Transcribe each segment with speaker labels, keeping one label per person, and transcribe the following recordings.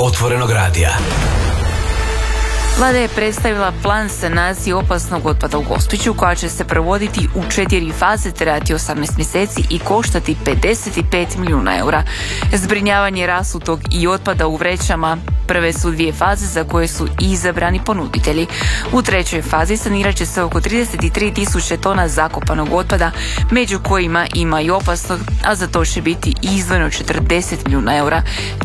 Speaker 1: Otvorenog radija.
Speaker 2: Vlada je predstavila plan sanacije opasnog otpada u Gospiću koja će se provoditi u 4 faze, trajati 18 mjeseci i koštati 55 milijuna eura. Zbrinjavanje rasutog i otpada u vrećama prve su 2 faze za koje su izabrani ponuditelji. U 3. fazi sanirat će se oko 33.000 tona zakopanog otpada, među kojima ima i opasnog, a za to će biti izdvojeno 40 milijuna eura.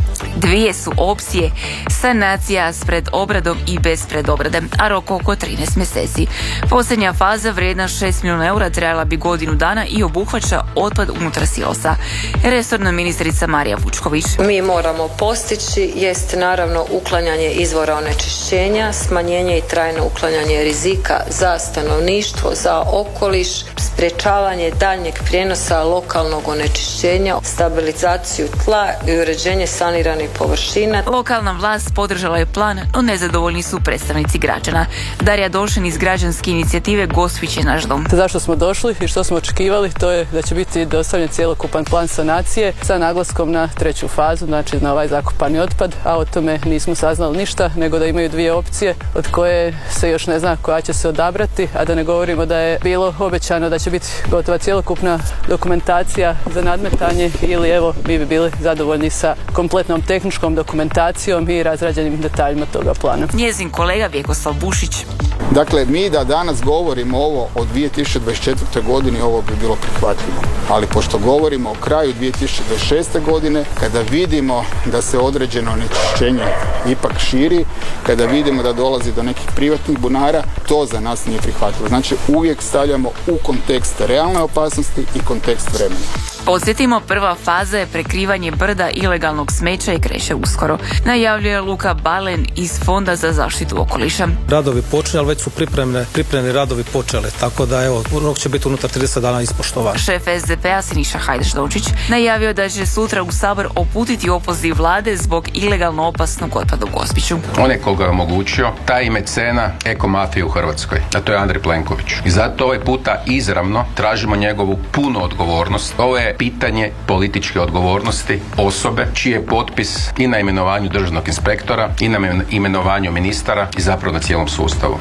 Speaker 2: 2 su opcije, sanacija s predobradom i bez predobrade, a rok oko 13 mjeseci. Posljednja faza vrijedna 6 milijuna eura trajala bi godinu dana i obuhvaća otpad unutar silosa. Resorna ministrica Marija Vučković.
Speaker 3: Mi moramo postići jest naravno uklanjanje izvora onečišćenja, smanjenje i trajno uklanjanje rizika za stanovništvo, za okoliš, sprječavanje daljnjeg prijenosa lokalnog onečišćenja, stabilizaciju tla i uređenje saniranih površina.
Speaker 2: Lokalna vlast podržala je plan, no nezadovoljni su predstavnici građana. Darija Došin iz građanske inicijative Gospić je naš dom.
Speaker 4: Zašto smo došli i što smo očekivali, to je da će biti dostavljen cjelokupan plan sanacije sa naglaskom na 3. fazu, znači na ovaj zakopani otpad, a o tome nismo saznali ništa, nego da imaju 2 opcije od koje se još ne zna koja će se odabrati, a da ne govorimo da je bilo obećano da će biti gotova cjelokupna dokumentacija za nadmetanje ili evo mi bi bili zadovoljni sa kompletnom tehničkom dokumentacijom i razrađenim detaljima toga plana.
Speaker 2: Njezin kolega Vjekoslav Bušić.
Speaker 5: Dakle, mi da danas govorimo ovo o 2024. godini, ovo bi bilo prihvatljivo. Ali pošto govorimo o kraju 2026. godine, kada vidimo da se određeno onečišćenje ipak širi, kada vidimo da dolazi do nekih privatnih bunara, to za nas nije prihvatljivo. Znači, uvijek stavljamo u kontekst realne opasnosti i kontekst vremena.
Speaker 2: Podsjetimo, prva faza je prekrivanje brda ilegalnog smeća i kreće uskoro. Najavljuje Luka Balen iz Fonda za zaštitu okoliša.
Speaker 6: Radovi počeli, ali već su pripremni radovi počeli, tako da evo, rok će biti unutar 30 dana ispoštovan.
Speaker 2: Šef SDP-a Siniša Hajdaš-Dončić najavio da će sutra u Sabor uputiti opoziv vlade zbog ilegalno opasnog otpada u Gospiću.
Speaker 7: On je koga je omogućio, taj i mecena ekomafije u Hrvatskoj, a to je Andrej Plenković. I zato ovaj puta izravno tražimo njegovu punu odgovornost. Ovo je pitanje političke odgovornosti osobe čiji je potpis i na imenovanju državnog inspektora i na imenovanju ministara i zapravo na cijelom sustavu.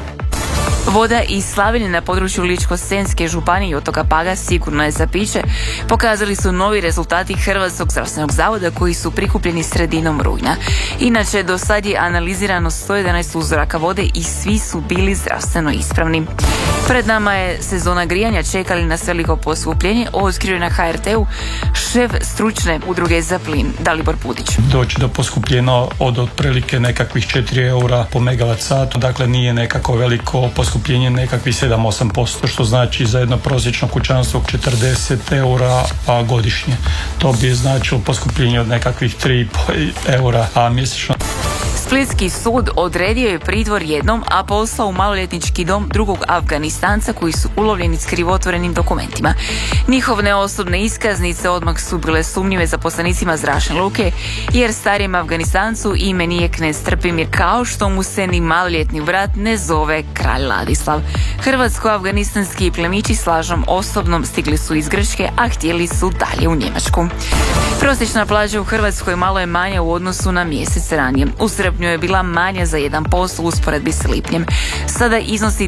Speaker 2: Voda iz Slavine na području Ličko-senjske županije i otoka Paga sigurno je za piće, pokazali su novi rezultati Hrvatskog zdravstvenog zavoda koji su prikupljeni sredinom rujna. Inače, do sad je analizirano 111 uzoraka vode i svi su bili zdravstveno ispravni. Pred nama je sezona grijanja, čekali nas veliko poskupljenje, otkrio je na HRT-u šef stručne udruge za plin Dalibor Pudić.
Speaker 8: Doći do poskupljenja od otprilike nekakvih 4 eura po megavat satu, dakle nije nekako veliko poskupljenje, nekakvih 7-8%, što znači za jedno prosječno kućanstvo 40 eura godišnje. To bi značilo poskupljenje od nekakvih 3,5 eura mjesečno.
Speaker 2: Splitski sud odredio je pritvor jednom, a poslao u maloljetnički dom drugog Afganistanca koji su ulovljeni s krivotvorenim dokumentima. Njihove osobne iskaznice odmah su bile sumnjive zaposlenicima zračne luke, jer starijem Afganistancu ime nije knez Trpimir, kao što mu se ni maloljetni brat ne zove kralj Ladislav. Hrvatsko-afganistanski plemići s lažom osobnom stigli su iz Grčke, a htjeli su dalje u Njemačku. Prosječna plaća u Hrvatskoj malo je manja u odnosu na mjesec ranije. U srpnju je bila manja za 1% u usporedbi s lipnjem. Sada iznosi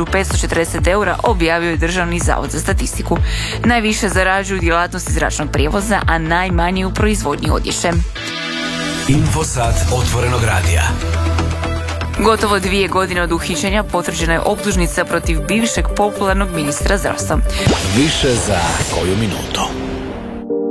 Speaker 2: 1540 eura, objavio je Državni zavod za statistiku. Najviše zarađuju djelatnosti zračnog prijevoza, a najmanje u proizvodnji odjeće.
Speaker 1: Infosat Otvorenog radija.
Speaker 2: Gotovo 2 godine od uhićenja potvrđena je optužnica protiv bivšeg popularnog ministra zdravstva.
Speaker 1: Više za koju minutu.